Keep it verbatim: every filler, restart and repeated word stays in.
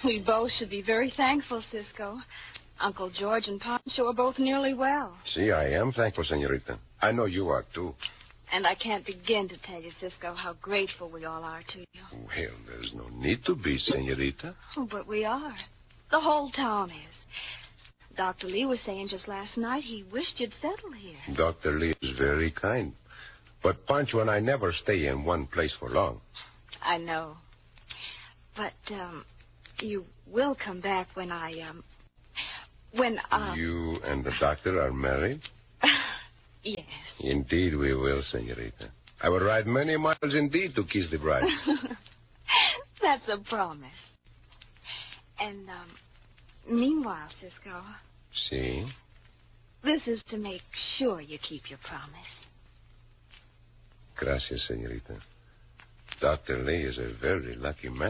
We both should be very thankful, Cisco. Uncle George and Pancho are both nearly well. See, I am thankful, senorita. I know you are, too. And I can't begin to tell you, Cisco, how grateful we all are to you. Well, there's no need to be, senorita. Oh, but we are. The whole town is. Doctor Lee was saying just last night he wished you'd settle here. Doctor Lee is very kind. But Pancho and I never stay in one place for long. I know. But, um, you will come back when I, um, when, uh... You and the doctor are married? Yes. Indeed we will, senorita. I will ride many miles indeed to kiss the bride. That's a promise. And, um, meanwhile, Cisco... See? This is to make sure you keep your promise. Gracias, senorita. Doctor Lee is a very lucky man.